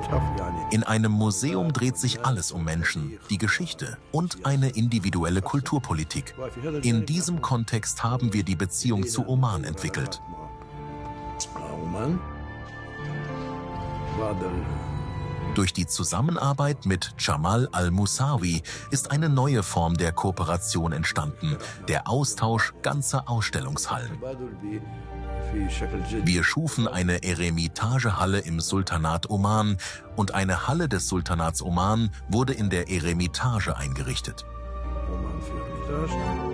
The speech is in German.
In einem Museum dreht sich alles um Menschen, die Geschichte und eine individuelle Kulturpolitik. In diesem Kontext haben wir die Beziehung zu Oman entwickelt. Durch die Zusammenarbeit mit Jamal Al-Musawi ist eine neue Form der Kooperation entstanden, der Austausch ganzer Ausstellungshallen. Wir schufen eine Eremitagehalle im Sultanat Oman und eine Halle des Sultanats Oman wurde in der Eremitage eingerichtet.